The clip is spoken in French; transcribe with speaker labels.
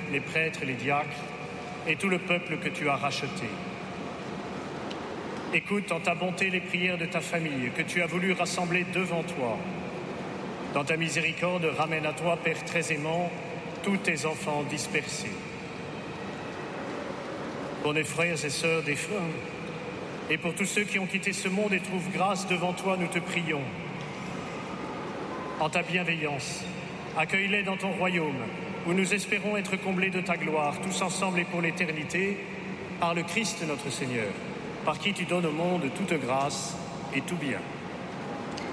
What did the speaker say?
Speaker 1: les prêtres et les diacres, et tout le peuple que tu as racheté. Écoute en ta bonté les prières de ta famille, que tu as voulu rassembler devant toi. Dans ta miséricorde, ramène à toi, Père très aimant, tous tes enfants dispersés. Pour nos frères et sœurs défunts, et pour tous ceux qui ont quitté ce monde et trouvent grâce devant toi, nous te prions. En ta bienveillance, accueille-les dans ton royaume, où nous espérons être comblés de ta gloire, tous ensemble et pour l'éternité, par le Christ notre Seigneur, par qui tu donnes au monde toute grâce et tout bien.